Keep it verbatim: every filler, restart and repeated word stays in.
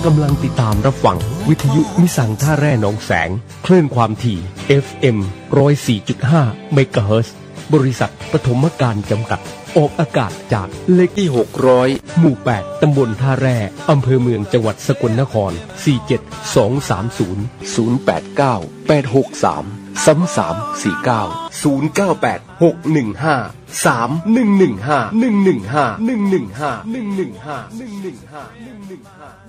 กำลังติดตามรับฟังวิทยุมิสังท่าแร่หนองแสงคลื่นความถี่ เอฟ เอ็ม หนึ่งศูนย์สี่จุดห้า เมกะเฮิรตซ์บริษัทปฐมการจำกัดออกอากาศจากเลขที่หกร้อยหมู่แปดตำบลท่าแร่อำเภอเมืองจังหวัดสกลนครสี่ เจ็ด สอง สาม ศูนย์ ศูนย์ แปด เก้า แปด หก สาม สาม สาม สี่ เก้า ศูนย์ เก้า แปด หก หนึ่ง ห้า สาม หนึ่ง หนึ่ง ห้า หนึ่ง หนึ่ง ห้า หนึ่ง หนึ่ง ห้า หนึ่ง หนึ่ง ห้า หนึ่ง หนึ่ง ห้า หนึ่ง หนึ่ง ห้า